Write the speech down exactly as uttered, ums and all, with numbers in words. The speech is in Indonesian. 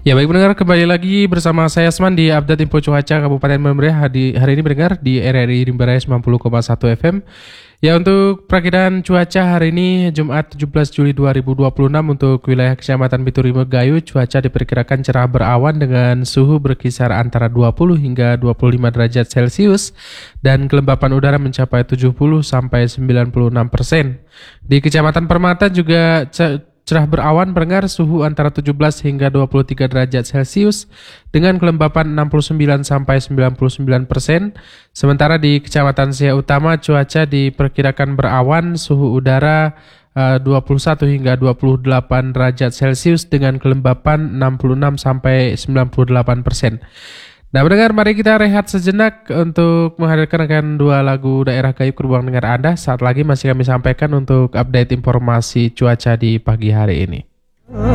Ya baik pendengar, kembali lagi bersama saya Asman di Update Info Cuaca Kabupaten Membre. Hari, hari ini mendengar di R R I Rimba Raya sembilan puluh koma satu F M. Ya, untuk perakiraan cuaca hari ini Jumat tujuh belas Juli dua ribu dua puluh enam untuk wilayah Kecamatan Bituri Megayu, cuaca diperkirakan cerah berawan dengan suhu berkisar antara dua puluh hingga dua puluh lima derajat Celcius dan kelembapan udara mencapai tujuh puluh sampai sembilan puluh enam persen. Di Kecamatan Permata juga ce- cerah berawan, pendengar, suhu antara tujuh belas hingga dua puluh tiga derajat Celcius dengan kelembapan enam puluh sembilan sampai sembilan puluh sembilan persen. Sementara di Kecamatan Siak Utama cuaca diperkirakan berawan, suhu udara uh, dua puluh satu hingga dua puluh delapan derajat Celcius dengan kelembapan enam puluh enam sampai sembilan puluh delapan persen. Nah, mendengar, mari kita rehat sejenak untuk menghadirkan akan dua lagu daerah gaib ke ruang dengar Anda. Saat lagi masih kami sampaikan untuk update informasi cuaca di pagi hari ini.